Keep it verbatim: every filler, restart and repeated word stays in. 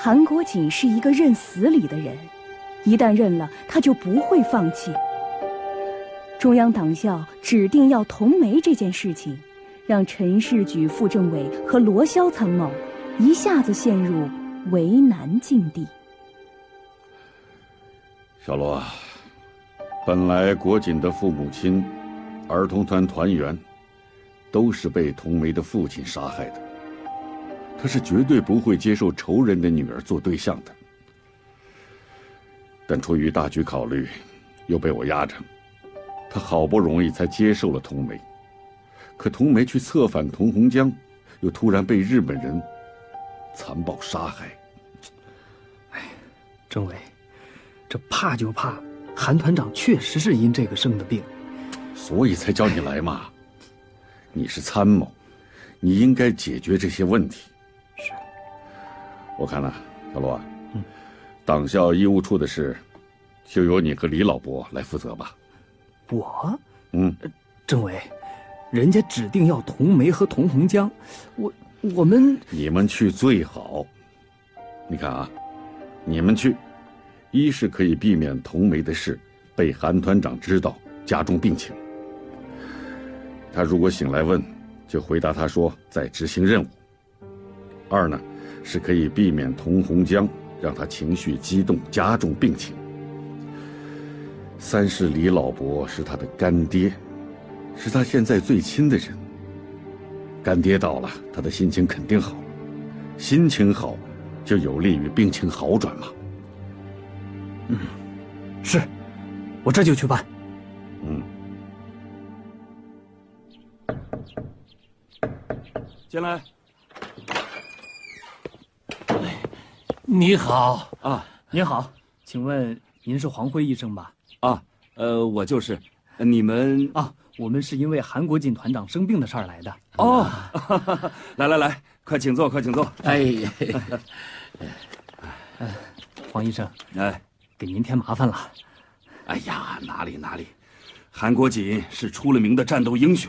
韩国瑾是一个认死理的人，一旦认了，他就不会放弃。中央党校指定要同媒这件事情，让陈士举副政委和罗霄参谋一下子陷入为难境地。 小罗，本来国瑾的父母亲、儿童团团员都是被同媒的父亲杀害的，他是绝对不会接受仇人的女儿做对象的。但出于大局考虑，又被我压着，他好不容易才接受了同媒。可同媒去策反童洪江，又突然被日本人残暴杀害。 哎，政委，这怕就怕韩团长确实是因这个生的病， 所以才叫你来嘛。你是参谋，你应该解决这些问题。 是。 我看呢、啊，小罗啊， 嗯， 党校医务处的事，就由你和李老伯来负责吧。 我？ 嗯， 政委，人家指定要同梅和童洪江，我我们你们去最好。你看啊，你们去，一是可以避免同梅的事被韩团长知道，加重病情。他如果醒来问，就回答他说在执行任务。二呢，是可以避免童洪江让他情绪激动，加重病情。三是李老伯是他的干爹，是他现在最亲的人。干爹到了，他的心情肯定好，心情好，就有利于病情好转嘛。 嗯，是，我这就去办。 嗯。 进来。 你好啊， 您好，请问您是黄辉医生吧？ 啊，呃，我就是。你们啊，我们是因为韩国瑾团长生病的事儿来的。 哦，来来来，快请坐，快请坐。 哎， 呃，黄医生， 哎， 给您添麻烦了。 哎呀，哪里哪里，韩国瑾是出了名的战斗英雄，